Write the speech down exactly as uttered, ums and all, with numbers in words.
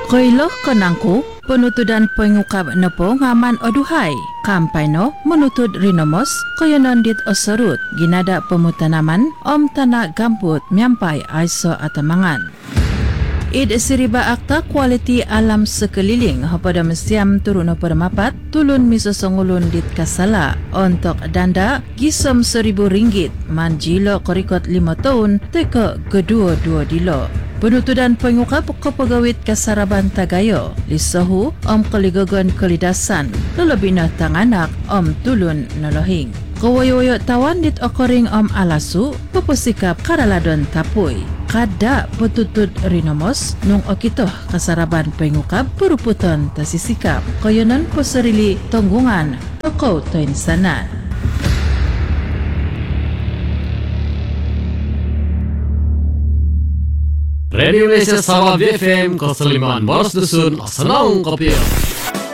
Koiloh konangku, penutudan pengukap nepo ngaman oduhai. Kampai no menutut rinomos koyonon dit osorut ginada pemutanaman om tanah gambut miampai aiso atamangan. Id siriba akta kualiti alam sekeliling pada mesiam turun pada mapat tulun miso songulun dit kasala untuk danda gisom seribu ringgit manjilo korikot lima tahun teka kedua-dua dilo. Penutudan pengukap kepegawit kasaraban Tagayo lisahu om keligogon kelidasan lelebina tanganak om tulun nolohing. Kawayo-wayo tawan dit okoring om alasu pepusikap karaladon tapui. Kada petutut rinomos nung okitoh kasaraban pengukap peruputon tasisikap koyonan poserili tonggungan toko toin sana. Radio Malaysia Sabah B F M Kosaliman Boros Dusun Asanong Kopiah.